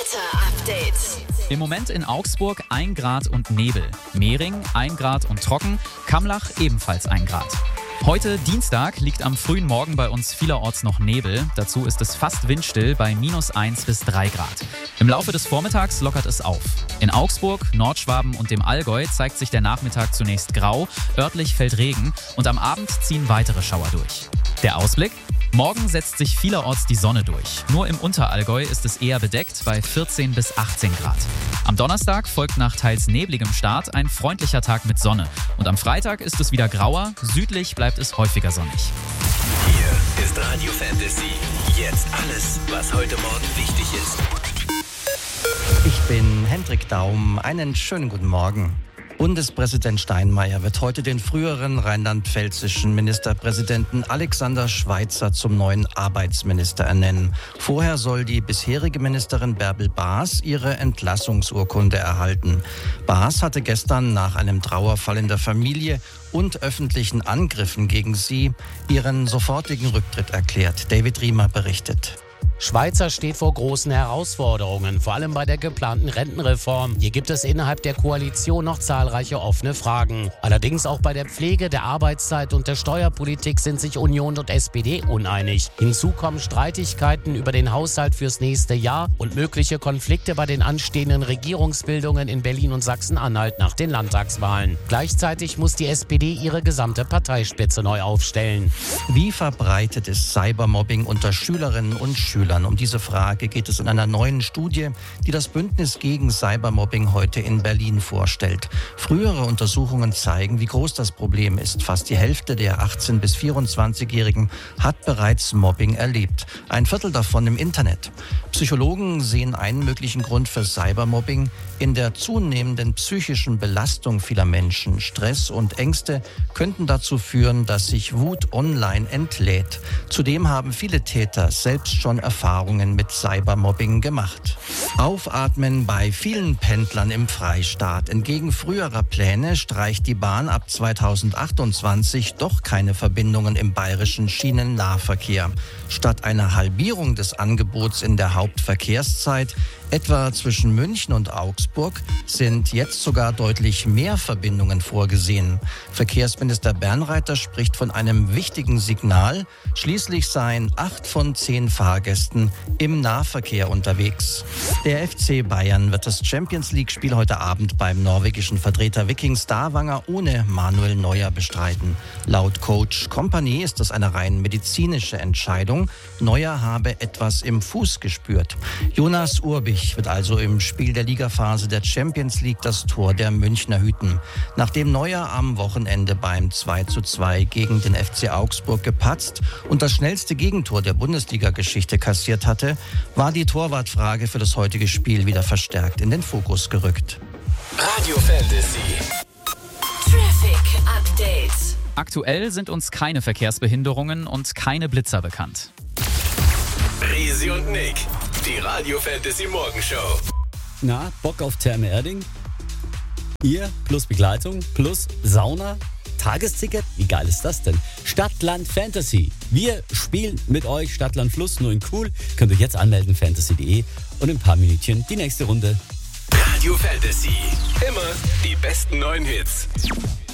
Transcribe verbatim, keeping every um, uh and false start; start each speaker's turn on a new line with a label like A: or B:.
A: Wetter-Update.
B: Im Moment in Augsburg ein Grad und Nebel. Mehring ein Grad und trocken. Kamlach ebenfalls ein Grad. Heute Dienstag liegt am frühen Morgen bei uns vielerorts noch Nebel. Dazu ist es fast windstill bei minus eins bis drei Grad. Im Laufe des Vormittags lockert es auf. In Augsburg, Nordschwaben und dem Allgäu zeigt sich der Nachmittag zunächst grau, örtlich fällt Regen und am Abend ziehen weitere Schauer durch. Der Ausblick? Morgen setzt sich vielerorts die Sonne durch. Nur im Unterallgäu ist es eher bedeckt bei vierzehn bis achtzehn Grad. Am Donnerstag folgt nach teils nebligem Start ein freundlicher Tag mit Sonne. Und am Freitag ist es wieder grauer, südlich bleibt es häufiger sonnig.
C: Hier ist Radio Fantasy. Jetzt alles, was heute Morgen wichtig ist.
D: Ich bin Hendrik Daum. Einen schönen guten Morgen. Bundespräsident Steinmeier wird heute den früheren rheinland-pfälzischen Ministerpräsidenten Alexander Schweitzer zum neuen Arbeitsminister ernennen. Vorher soll die bisherige Ministerin Bärbel Baas ihre Entlassungsurkunde erhalten. Baas hatte gestern nach einem Trauerfall in der Familie und öffentlichen Angriffen gegen sie ihren sofortigen Rücktritt erklärt. David Riemer berichtet.
E: Schweitzer steht vor großen Herausforderungen, vor allem bei der geplanten Rentenreform. Hier gibt es innerhalb der Koalition noch zahlreiche offene Fragen. Allerdings auch bei der Pflege, der Arbeitszeit und der Steuerpolitik sind sich Union und S P D uneinig. Hinzu kommen Streitigkeiten über den Haushalt fürs nächste Jahr und mögliche Konflikte bei den anstehenden Regierungsbildungen in Berlin und Sachsen-Anhalt nach den Landtagswahlen. Gleichzeitig muss die S P D ihre gesamte Parteispitze neu aufstellen.
D: Wie verbreitet ist Cybermobbing unter Schülerinnen und Schülern? Um diese Frage geht es in einer neuen Studie, die das Bündnis gegen Cybermobbing heute in Berlin vorstellt. Frühere Untersuchungen zeigen, wie groß das Problem ist. Fast die Hälfte der achtzehn- bis vierundzwanzigjährigen hat bereits Mobbing erlebt. Ein Viertel davon im Internet. Psychologen sehen einen möglichen Grund für Cybermobbing in der zunehmenden psychischen Belastung vieler Menschen. Stress und Ängste könnten dazu führen, dass sich Wut online entlädt. Zudem haben viele Täter selbst schon Erfahrungen mit Cybermobbing gemacht. Aufatmen bei vielen Pendlern im Freistaat. Entgegen früherer Pläne streicht die Bahn ab zweitausendachtundzwanzig doch keine Verbindungen im bayerischen Schienennahverkehr. Statt einer Halbierung des Angebots in der Hauptverkehrszeit, etwa zwischen München und Augsburg, sind jetzt sogar deutlich mehr Verbindungen vorgesehen. Verkehrsminister Bernreiter spricht von einem wichtigen Signal. Schließlich seien acht von zehn Fahrgästen im Nahverkehr unterwegs. Der F C Bayern wird das Champions-League-Spiel heute Abend beim norwegischen Vertreter Viking Stavanger ohne Manuel Neuer bestreiten. Laut Coach Kompany ist das eine rein medizinische Entscheidung. Neuer habe etwas im Fuß gespürt. Jonas Urbich wird also im Spiel der Ligaphase der Champions League das Tor der Münchner hüten. Nachdem Neuer am Wochenende beim zwei zu zwei gegen den F C Augsburg gepatzt und das schnellste Gegentor der Bundesliga-Geschichte kassiert hatte, war die Torwartfrage für das heutige Spiel wieder verstärkt in den Fokus gerückt.
C: Radio Fantasy.
A: Traffic Update.
B: Aktuell sind uns keine Verkehrsbehinderungen und keine Blitzer bekannt.
C: Risi und Nick, die Radio Fantasy Morgenshow.
F: Na, Bock auf Therme Erding? Ihr plus Begleitung plus Sauna? Tagesticket? Wie geil ist das denn? Stadtland Fantasy. Wir spielen mit euch Stadtland Fluss, nur in cool. Könnt ihr jetzt anmelden, fantasy punkt de, und in ein paar Minütchen die nächste Runde.
C: Radio Fantasy. Immer die besten neuen Hits.